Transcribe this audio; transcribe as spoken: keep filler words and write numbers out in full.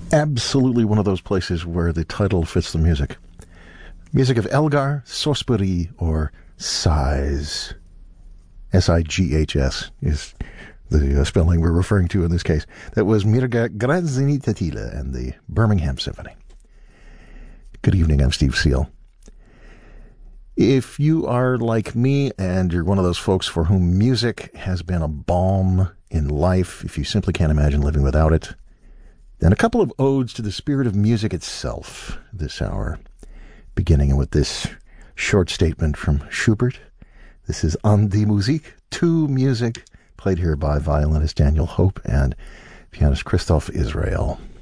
absolutely one of those places where the title fits the music. Music of Elgar Sospiri, or Sighs. S I G H S is the uh, spelling we're referring to in this case. That was Mirga Grazzini Tatila and the Birmingham Symphony. Good evening, I'm Steve Seal. If you are like me and you're one of those folks for whom music has been a balm in life, if you simply can't imagine living without it, then a couple of odes to the spirit of music itself this hour, beginning with this short statement from Schubert. This is An die Musik, to music, played here by violinist Daniel Hope and pianist Christoph Israel.